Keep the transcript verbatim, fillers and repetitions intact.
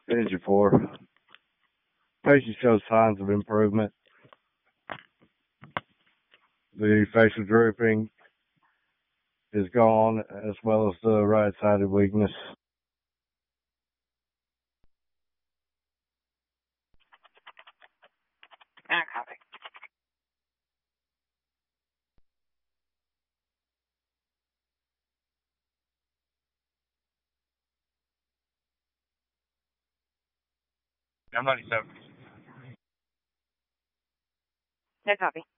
Engine four. Patient shows signs of improvement. The facial drooping is gone, as well as the right-sided weakness. Ah, copy. I'm ninety-seven. No copy.